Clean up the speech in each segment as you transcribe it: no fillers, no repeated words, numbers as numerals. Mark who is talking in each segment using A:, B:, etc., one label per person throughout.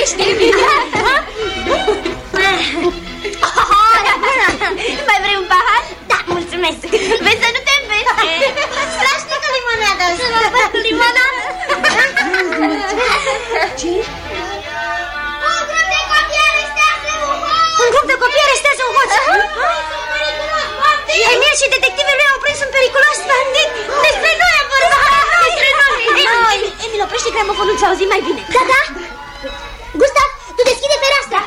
A: Mulțumește! Mai vrei un pahar? Da, mulțumesc. Vezi să nu te înveți. Strașnică limonada. Să mă fac cu limonada. Ce? Un grup de copii arestează un hoț. Emil și detectivii lui au prins un periculos bandit. Despre noi am vorbit. Despre noi. Emil, oprește gramofonul, să auzi mai bine. Da, da. Gustav, tu deschide fereastra.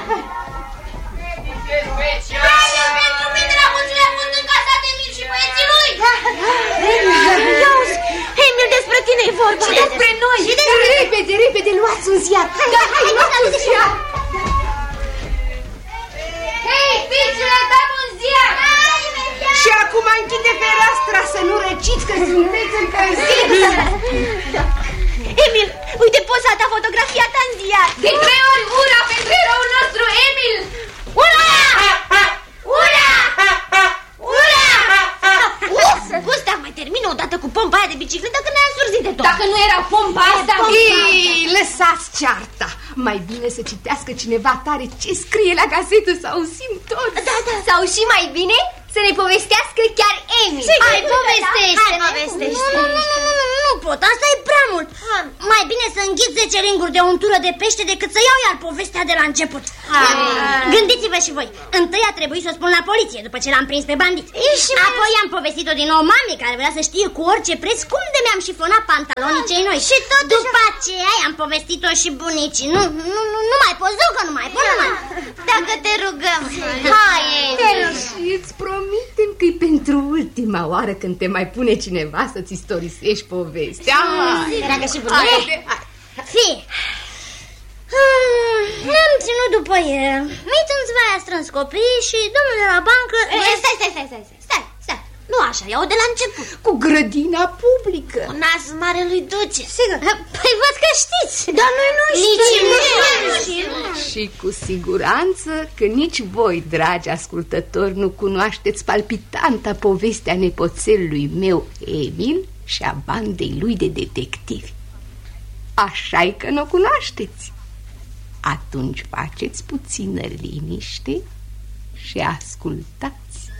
A: Pentru mine la mulțile a fost încasat Emil și băieții lui. Iauzi, Emil, despre tine e vorba. Și despre noi.
B: Repede, repede, luați un ziar.
A: Hai, luați un ziar.
B: Hei, fiicele, dăm un ziar. Și acum închide fereastra să nu răciți că sunteți încălziți.
A: Emil, uite poza ta, fotografia ta în ziar.
B: De 3 ori ura pentru eroul nostru, Emil.
A: Ura! Ura! Ura! Gustav, mai termină odată cu pompa aia de bicicletă că ne-a însurzit de tot.
B: Dacă nu era pompa asta... Ei, lăsați cearta. Mai bine să citească cineva tare ce scrie la gazetă, să auzim tot.
A: Da, da.
B: Sau și mai bine să ne povestească chiar Emil.
A: Hai, povestește. Hai, povestește. Nu pot, asta e prea mult. Mai bine să înghit 10 ringuri de untură de pește decât să iau iar povestea de la început. Gândiți-vă și voi. Întâi a trebuit să o spun la poliție după ce l-am prins pe bandit. Apoi am povestit-o din nou mamei, care vrea să știe cu orice preț cum de mi-am șifonat pantalonii cei noi. Și tot după aceea am povestit-o și bunicii. Nu mai poți, zic că nu mai pot, nu mai. Dacă te rugăm. Hai,
B: și îți promitem că-i pentru ultima oară când te mai pune cineva să-ți istorisești povestea.
A: Dragă și bunicii. Fii. Ne-am ținut după el. Mițânțva a strâns copiii și domnul de la bancă... Stai. Nu așa, iau de la început.
B: Cu grădina publică.
A: Cu nasul marelui duce. Sigur. Păi văd că știți. Dar noi nu știm.
B: Și cu siguranță că nici voi, dragi ascultători, nu cunoașteți palpitanta povestea nepoțelului meu Emil și a bandei lui de detectivi. Așa-i că nu o cunoașteți. Atunci faceți puțină liniște și ascultați.